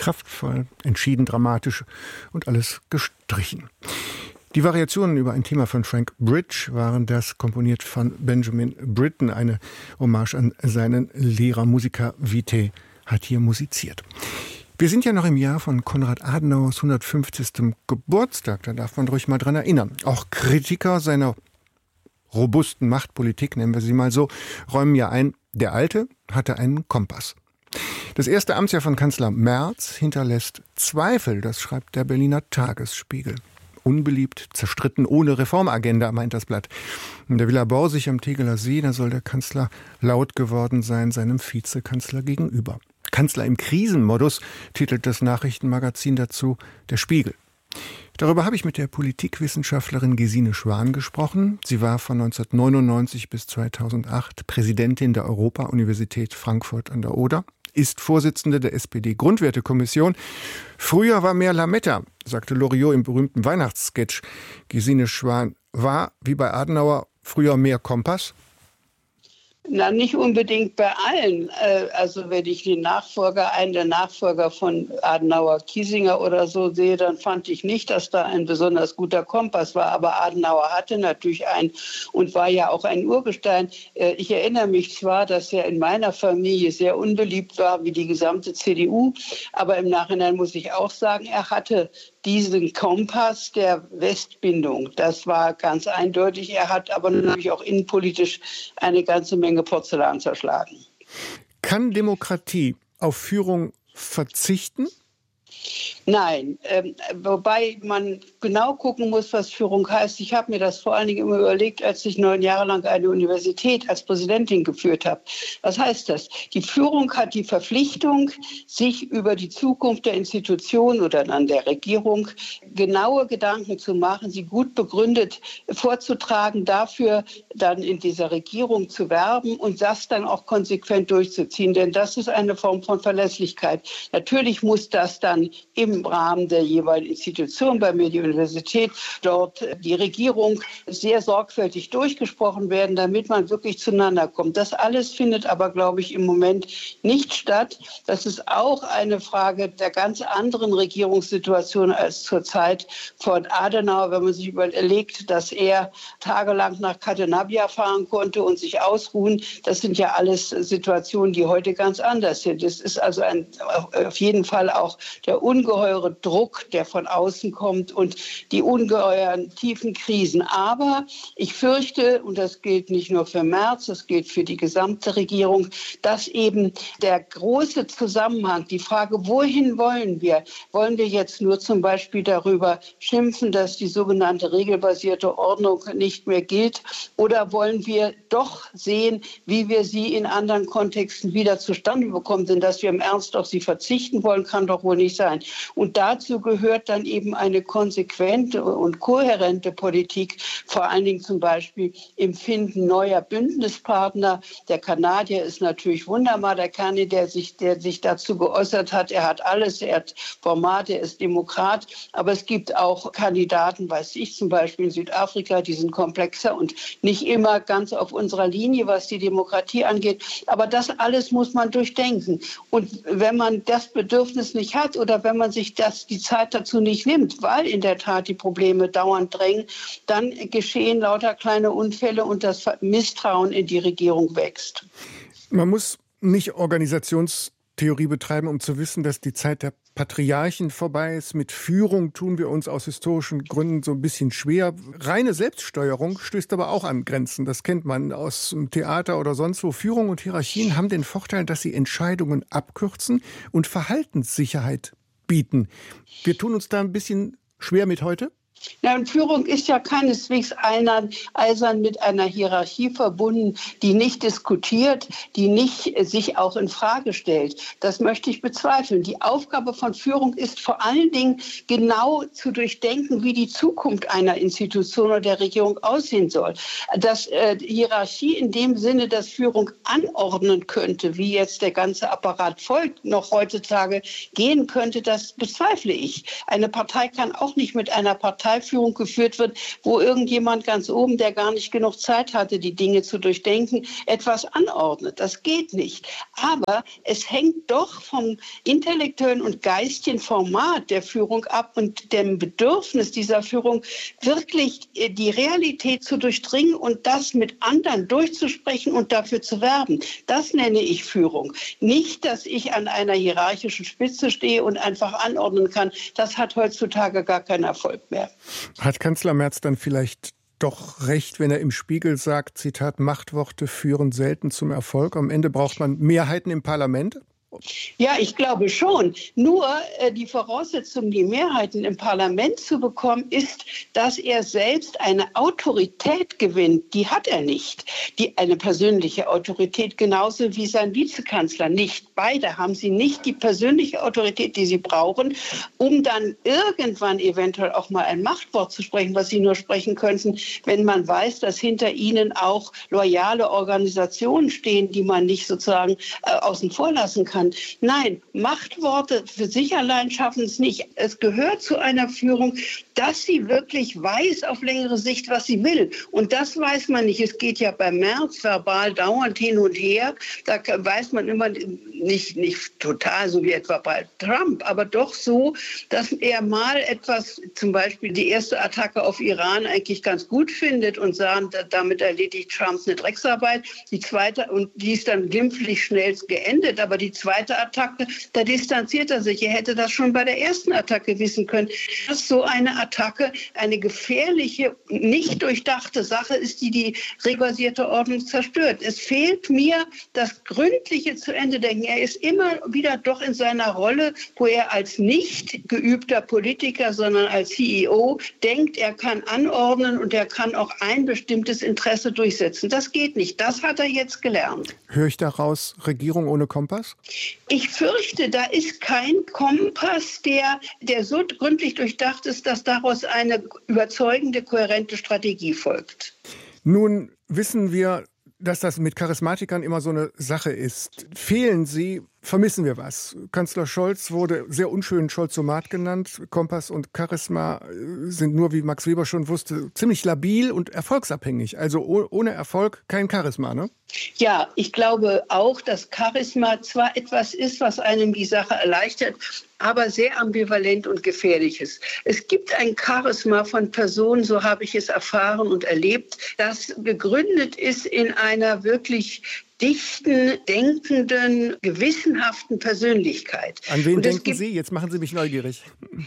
kraftvoll, entschieden dramatisch und alles gestrichen. Die Variationen über ein Thema von Frank Bridge waren das, komponiert von Benjamin Britten, eine Hommage an seinen Lehrer. Musica Vitae hat hier musiziert. Wir sind ja noch im Jahr von Konrad Adenauers 150. Geburtstag, da darf man ruhig mal dran erinnern. Auch Kritiker seiner robusten Machtpolitik, nennen wir sie mal so, räumen ja ein, der Alte hatte einen Kompass. Das erste Amtsjahr von Kanzler Merz hinterlässt Zweifel, das schreibt der Berliner Tagesspiegel. Unbeliebt, zerstritten, ohne Reformagenda, meint das Blatt. In der Villa Borsig am Tegeler See, da soll der Kanzler laut geworden sein, seinem Vizekanzler gegenüber. Kanzler im Krisenmodus, titelt das Nachrichtenmagazin dazu, der Spiegel. Darüber habe ich mit der Politikwissenschaftlerin Gesine Schwan gesprochen. Sie war von 1999 bis 2008 Präsidentin der Europa-Universität Frankfurt an der Oder, ist Vorsitzende der SPD-Grundwertekommission. Früher war mehr Lametta, sagte Loriot im berühmten Weihnachtssketch. Gesine Schwan, war, wie bei Adenauer, früher mehr Kompass? Na, nicht unbedingt bei allen. Also wenn ich einen der Nachfolger von Adenauer, Kiesinger oder so sehe, dann fand ich nicht, dass da ein besonders guter Kompass war. Aber Adenauer hatte natürlich einen und war ja auch ein Urgestein. Ich erinnere mich zwar, dass er in meiner Familie sehr unbeliebt war, wie die gesamte CDU. Aber im Nachhinein muss ich auch sagen, er hatte diesen Kompass der Westbindung. Das war ganz eindeutig. Er hat aber natürlich auch innenpolitisch eine ganze Menge Porzellan zerschlagen. Kann Demokratie auf Führung verzichten? Nein, wobei man genau gucken muss, was Führung heißt. Ich habe mir das vor allen Dingen immer überlegt, als ich 9 Jahre lang eine Universität als Präsidentin geführt habe. Was heißt das? Die Führung hat die Verpflichtung, sich über die Zukunft der Institution oder dann der Regierung genaue Gedanken zu machen, sie gut begründet vorzutragen, dafür dann in dieser Regierung zu werben und das dann auch konsequent durchzuziehen. Denn das ist eine Form von Verlässlichkeit. Natürlich muss das dann im Rahmen der jeweiligen Institution, bei mir die Universität, dort die Regierung sehr sorgfältig durchgesprochen werden, damit man wirklich zueinander kommt. Das alles findet aber, glaube ich, im Moment nicht statt. Das ist auch eine Frage der ganz anderen Regierungssituation als zur Zeit von Adenauer, wenn man sich überlegt, dass er tagelang nach Cadenabia fahren konnte und sich ausruhen. Das sind ja alles Situationen, die heute ganz anders sind. Es ist also auf jeden Fall auch der ungeheure Druck, der von außen kommt und die ungeheuren tiefen Krisen. Aber ich fürchte, und das gilt nicht nur für Merz, das gilt für die gesamte Regierung, dass eben der große Zusammenhang, die Frage, wohin wollen wir? Wollen wir jetzt nur zum Beispiel darüber schimpfen, dass die sogenannte regelbasierte Ordnung nicht mehr gilt? Oder wollen wir doch sehen, wie wir sie in anderen Kontexten wieder zustande bekommen? Denn dass wir im Ernst auf sie verzichten wollen, kann doch wohl nicht sein. Und dazu gehört dann eben eine konsequente und kohärente Politik, vor allen Dingen zum Beispiel im Finden neuer Bündnispartner. Der Kanadier ist natürlich wunderbar, der Kani, der sich dazu geäußert hat. Er hat alles, er hat Format, er ist Demokrat. Aber es gibt auch Kandidaten, weiß ich zum Beispiel in Südafrika, die sind komplexer und nicht immer ganz auf unserer Linie, was die Demokratie angeht. Aber das alles muss man durchdenken. Und wenn man das Bedürfnis nicht hat oder wenn man sich die Zeit dazu nicht nimmt, weil in der Tat die Probleme dauernd drängen, dann geschehen lauter kleine Unfälle und das Misstrauen in die Regierung wächst. Man muss nicht Organisationstheorie betreiben, um zu wissen, dass die Zeit der Patriarchen vorbei ist. Mit Führung tun wir uns aus historischen Gründen so ein bisschen schwer. Reine Selbststeuerung stößt aber auch an Grenzen. Das kennt man aus dem Theater oder sonst wo. Führung und Hierarchien haben den Vorteil, dass sie Entscheidungen abkürzen und Verhaltenssicherheit bieten. Wir tun uns da ein bisschen schwer mit heute. Ja, und Führung ist ja keineswegs eisern mit einer Hierarchie verbunden, die nicht diskutiert, die nicht sich auch in Frage stellt. Das möchte ich bezweifeln. Die Aufgabe von Führung ist vor allen Dingen genau zu durchdenken, wie die Zukunft einer Institution oder der Regierung aussehen soll. Dass Hierarchie in dem Sinne, dass Führung anordnen könnte, wie jetzt der ganze Apparat folgt, noch heutzutage gehen könnte, das bezweifle ich. Eine Partei kann auch nicht mit einer Partei Parteiführung geführt wird, wo irgendjemand ganz oben, der gar nicht genug Zeit hatte, die Dinge zu durchdenken, etwas anordnet. Das geht nicht. Aber es hängt doch vom intellektuellen und geistigen Format der Führung ab und dem Bedürfnis dieser Führung, wirklich die Realität zu durchdringen und das mit anderen durchzusprechen und dafür zu werben. Das nenne ich Führung. Nicht, dass ich an einer hierarchischen Spitze stehe und einfach anordnen kann. Das hat heutzutage gar keinen Erfolg mehr. Hat Kanzler Merz dann vielleicht doch recht, wenn er im Spiegel sagt, Zitat, Machtworte führen selten zum Erfolg. Am Ende braucht man Mehrheiten im Parlament? Ja, ich glaube schon. Nur die Voraussetzung, die Mehrheiten im Parlament zu bekommen, ist, dass er selbst eine Autorität gewinnt. Die hat er nicht. Eine persönliche Autorität, genauso wie sein Vizekanzler nicht. Beide haben sie nicht die persönliche Autorität, die sie brauchen, um dann irgendwann eventuell auch mal ein Machtwort zu sprechen, was sie nur sprechen könnten, wenn man weiß, dass hinter ihnen auch loyale Organisationen stehen, die man nicht sozusagen außen vor lassen kann. Nein, Machtworte für sich allein schaffen es nicht. Es gehört zu einer Führung, dass sie wirklich weiß auf längere Sicht, was sie will. Und das weiß man nicht. Es geht ja bei Merz verbal dauernd hin und her. Da weiß man immer nicht total, so wie etwa bei Trump, aber doch so, dass er mal etwas, zum Beispiel die erste Attacke auf Iran eigentlich ganz gut findet und sagt, damit erledigt Trump eine Drecksarbeit. Die zweite, und die ist dann glimpflich schnell geendet, aber die zweite Attacke, da distanziert er sich. Er hätte das schon bei der ersten Attacke wissen können, dass so eine Attacke eine gefährliche, nicht durchdachte Sache ist, die regelbasierte Ordnung zerstört. Es fehlt mir das gründliche zu Ende denken. Er ist immer wieder doch in seiner Rolle, wo er als nicht geübter Politiker, sondern als CEO denkt, er kann anordnen und er kann auch ein bestimmtes Interesse durchsetzen. Das geht nicht. Das hat er jetzt gelernt. Höre ich daraus Regierung ohne Kompass? Ich fürchte, da ist kein Kompass, der so gründlich durchdacht ist, dass daraus eine überzeugende, kohärente Strategie folgt. Nun wissen wir, dass das mit Charismatikern immer so eine Sache ist. Fehlen sie, vermissen wir was? Kanzler Scholz wurde sehr unschön Scholzomat genannt. Kompass und Charisma sind nur, wie Max Weber schon wusste, ziemlich labil und erfolgsabhängig. Also ohne Erfolg kein Charisma, ne? Ja, ich glaube auch, dass Charisma zwar etwas ist, was einem die Sache erleichtert, aber sehr ambivalent und gefährlich ist. Es gibt ein Charisma von Personen, so habe ich es erfahren und erlebt, das gegründet ist in einer wirklich dichten, denkenden, gewissenhaften Persönlichkeit. An wen denken Sie? Jetzt machen Sie mich neugierig.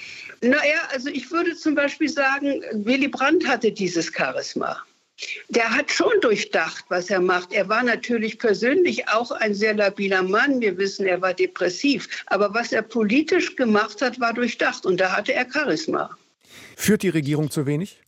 Naja, also ich würde zum Beispiel sagen, Willy Brandt hatte dieses Charisma. Der hat schon durchdacht, was er macht. Er war natürlich persönlich auch ein sehr labiler Mann. Wir wissen, er war depressiv. Aber was er politisch gemacht hat, war durchdacht. Und da hatte er Charisma. Führt die Regierung zu wenig?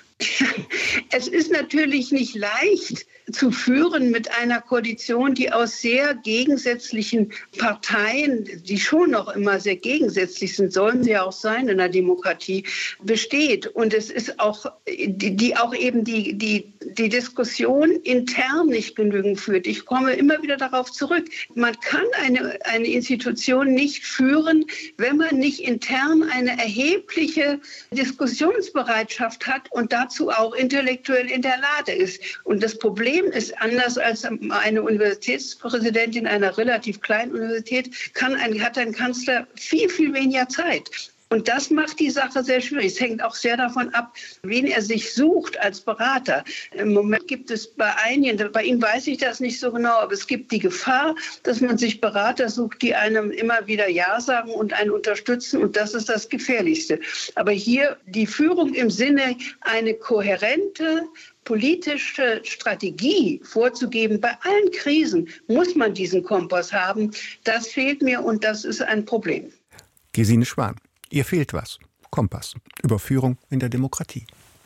Es ist natürlich nicht leicht zu führen mit einer Koalition, die aus sehr gegensätzlichen Parteien, die schon noch immer sehr gegensätzlich sind, sollen sie auch sein in der Demokratie, besteht. Und es ist auch, die auch eben die Diskussion intern nicht genügend führt. Ich komme immer wieder darauf zurück. Man kann eine Institution nicht führen, wenn man nicht intern eine erhebliche Diskussionsbereitschaft hat und dazu auch intellektuell in der Lage ist. Und das Problem ist, anders als eine Universitätspräsidentin einer relativ kleinen Universität, hat ein Kanzler viel, viel weniger Zeit. Und das macht die Sache sehr schwierig. Es hängt auch sehr davon ab, wen er sich sucht als Berater. Im Moment gibt es bei einigen, bei ihm weiß ich das nicht so genau, aber es gibt die Gefahr, dass man sich Berater sucht, die einem immer wieder Ja sagen und einen unterstützen. Und das ist das Gefährlichste. Aber hier die Führung im Sinne, eine kohärente politische Strategie vorzugeben. Bei allen Krisen muss man diesen Kompass haben. Das fehlt mir und das ist ein Problem. Gesine Schwan. Ihr fehlt was. Kompass. Überführung in der Demokratie.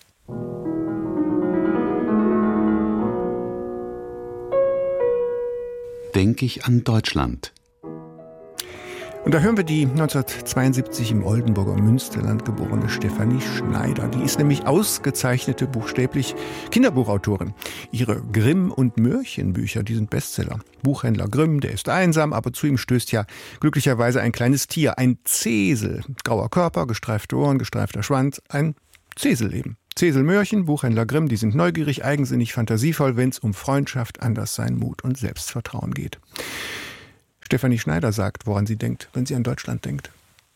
Denke ich an Deutschland. Und da hören wir die 1972 im Oldenburger Münsterland geborene Stefanie Schneider. Die ist nämlich ausgezeichnete, buchstäblich Kinderbuchautorin. Ihre Grimm- und Mörchenbücher, die sind Bestseller. Buchhändler Grimm, der ist einsam, aber zu ihm stößt ja glücklicherweise ein kleines Tier, ein Zesel. Grauer Körper, gestreifte Ohren, gestreifter Schwanz, ein Cesel. Cesel Mörchen, Buchhändler Grimm, die sind neugierig, eigensinnig, fantasievoll, wenn es um Freundschaft, Anderssein, Mut und Selbstvertrauen geht. Stefanie Schneider sagt, woran sie denkt, wenn sie an Deutschland denkt.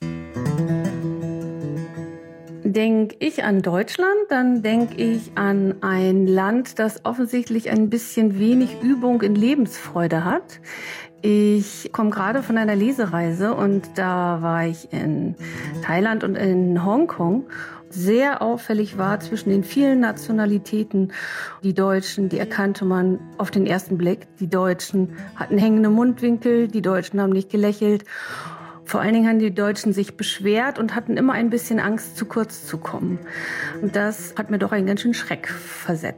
Denke ich an Deutschland, dann denke ich an ein Land, das offensichtlich ein bisschen wenig Übung in Lebensfreude hat. Ich komme gerade von einer Lesereise und da war ich in Thailand und in Hongkong. Sehr auffällig war zwischen den vielen Nationalitäten die Deutschen, die erkannte man auf den ersten Blick. Die Deutschen hatten hängende Mundwinkel, die Deutschen haben nicht gelächelt. Vor allen Dingen haben die Deutschen sich beschwert und hatten immer ein bisschen Angst, zu kurz zu kommen. Und das hat mir doch einen ganz schönen Schreck versetzt.